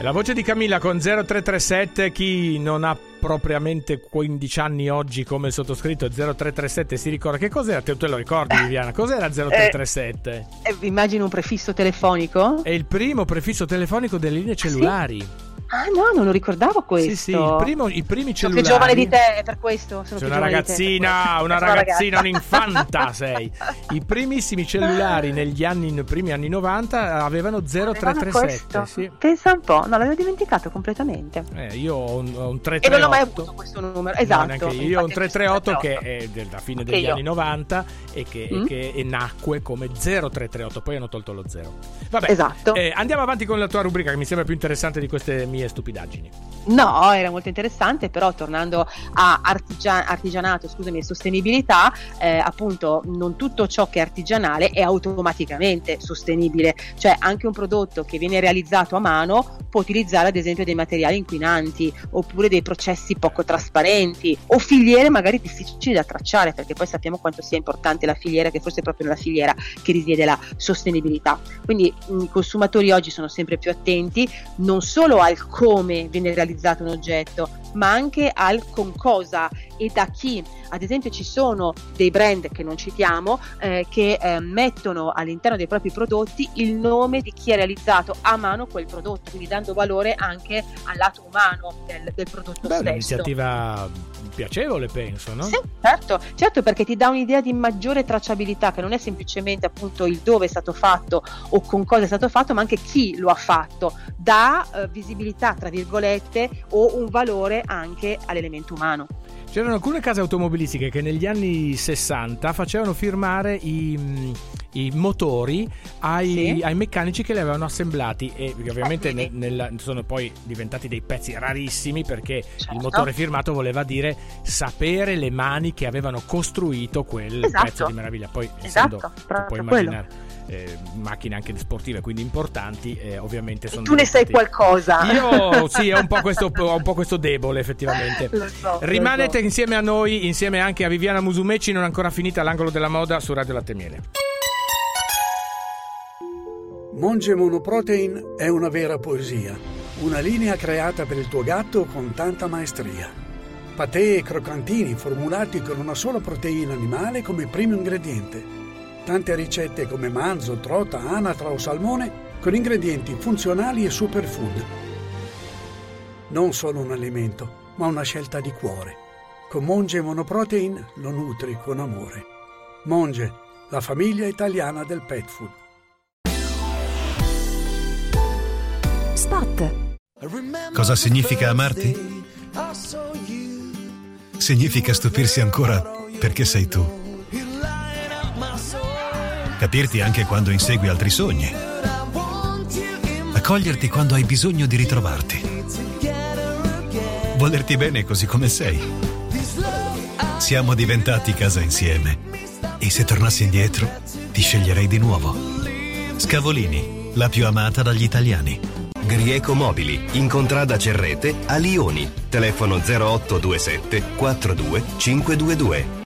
La voce di Camilla con 0337, chi non ha propriamente 15 anni oggi come il sottoscritto, 0337 si ricorda che cos'era? Te lo ricordi, Viviana? Cos'era 0337? Immagino un prefisso telefonico. È il primo prefisso telefonico delle linee cellulari. Sì? Ah no, non lo ricordavo questo. Sì, i primi cellulari. Sono più giovane di te, per questo. Sei una ragazzina, un'infanta sei. I primissimi cellulari nei primi anni 90 avevano 0337. Sì. Pensa un po', no, l'avevo dimenticato completamente. Io ho un 338. E non ho mai avuto questo numero, esatto. Io ho un 338 che è della fine degli anni 90 e che nacque come 0338, poi hanno tolto lo 0. Vabbè, esatto. Andiamo avanti con la tua rubrica, che mi sembra più interessante di queste mie stupidaggini. No, era molto interessante, però tornando a artigianato, e sostenibilità, appunto non tutto ciò che è artigianale è automaticamente sostenibile, cioè anche un prodotto che viene realizzato a mano può utilizzare ad esempio dei materiali inquinanti oppure dei processi poco trasparenti o filiere magari difficili da tracciare, perché poi sappiamo quanto sia importante la filiera, che forse è proprio nella filiera che risiede la sostenibilità. Quindi i consumatori oggi sono sempre più attenti non solo al come viene realizzato un oggetto, ma anche al con cosa e da chi. Ad esempio ci sono dei brand che non citiamo che mettono all'interno dei propri prodotti il nome di chi ha realizzato a mano quel prodotto, quindi dando valore anche al lato umano del prodotto stesso. Un'iniziativa piacevole, penso, no? Sì, certo, perché ti dà un'idea di maggiore tracciabilità, che non è semplicemente appunto il dove è stato fatto o con cosa è stato fatto, ma anche chi lo ha fatto, dà visibilità tra virgolette o un valore anche all'elemento umano. C'erano alcune case automobilistiche che negli anni 60 facevano firmare i motori ai meccanici che li avevano assemblati, e ovviamente sono poi diventati dei pezzi rarissimi, perché il motore firmato voleva dire sapere le mani che avevano costruito quel pezzo di meraviglia. Poi puoi immaginare macchine anche sportive, quindi importanti, ovviamente sono. Tu ne sai qualcosa? Io sì, ho un po' questo debole, effettivamente. Rimanete insieme a noi, insieme anche a Viviana Musumeci, non ancora finita l'angolo della moda su Radio Latte Miele. Monge Monoprotein è una vera poesia, una linea creata per il tuo gatto con tanta maestria. Patè e croccantini formulati con una sola proteina animale come primo ingrediente. Tante ricette come manzo, trota, anatra o salmone con ingredienti funzionali e superfood. Non solo un alimento, ma una scelta di cuore. Con Monge Monoprotein lo nutri con amore. Monge, la famiglia italiana del pet food. Spot. Cosa significa amarti? Significa stupirsi ancora perché sei tu. Capirti anche quando insegui altri sogni. Accoglierti quando hai bisogno di ritrovarti. Volerti bene così come sei. Siamo diventati casa insieme. E se tornassi indietro, ti sceglierei di nuovo. Scavolini, la più amata dagli italiani. Grieco Mobili, in contrada Cerrete a Lioni. Telefono 0827 42 522.